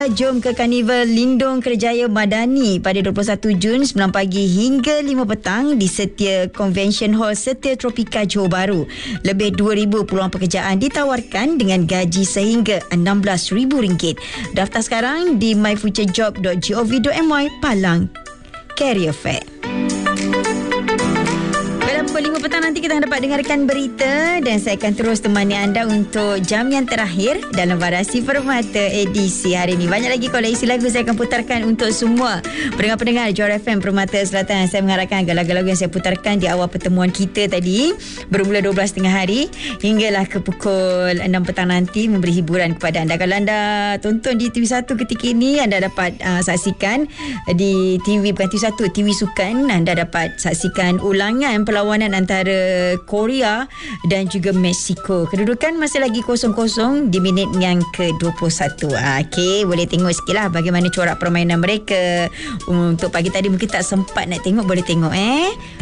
jom ke Karnival Lindung Kerjaya Madani pada 21 Jun 9 pagi hingga 5 petang di Setia Convention Hall Setia Tropika Johor Bahru. Lebih 2,000 peluang pekerjaan ditawarkan dengan gaji sehingga RM16,000. Daftar sekarang di myfuturejob.gov.my Palang Career Fair. Pukul 5 petang nanti kita dapat dengarkan berita dan saya akan terus temani anda untuk jam yang terakhir dalam Varasi Permata edisi hari ini. Banyak lagi koleksi lagu saya akan putarkan untuk semua pendengar-pendengar Johor FM Permata Selatan. Saya mengharapkan lagu-lagu yang saya putarkan di awal pertemuan kita tadi bermula 12.30 hari hinggalah ke pukul 6 petang nanti memberi hiburan kepada anda. Kalau anda tonton di TV1 ketika ini, anda dapat saksikan di TV, bukan TV1, TV Sukan, anda dapat saksikan ulangan perlawanan antara Korea dan juga Mexico. Kedudukan masih lagi 0-0 di minit yang ke-21. Okey, boleh tengok sikit lah bagaimana corak permainan mereka. Untuk pagi tadi mungkin tak sempat nak tengok, boleh tengok